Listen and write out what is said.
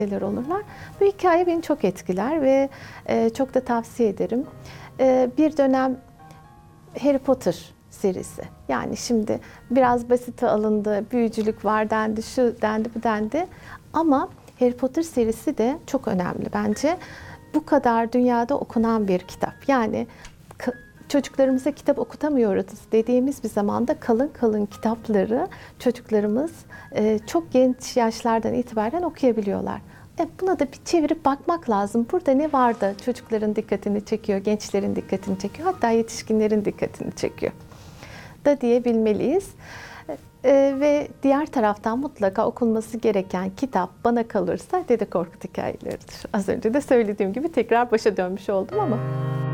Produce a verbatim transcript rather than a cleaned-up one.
şeyler olurlar. Bu hikaye beni çok etkiler ve e, çok da tavsiye ederim. E, bir dönem Harry Potter serisi. Yani şimdi biraz basite alındı, büyücülük var dendi, şu dendi, bu dendi. Ama Harry Potter serisi de çok önemli bence. Bu kadar dünyada okunan bir kitap. Yani çocuklarımıza kitap okutamıyoruz dediğimiz bir zamanda kalın kalın kitapları çocuklarımız çok genç yaşlardan itibaren okuyabiliyorlar. E buna da bir çevirip bakmak lazım. Burada ne var da çocukların dikkatini çekiyor, gençlerin dikkatini çekiyor, hatta yetişkinlerin dikkatini çekiyor da diyebilmeliyiz. Ee, ve diğer taraftan mutlaka okunması gereken kitap bana kalırsa Dede Korkut hikayeleridir. Az önce de söylediğim gibi tekrar başa dönmüş oldum ama.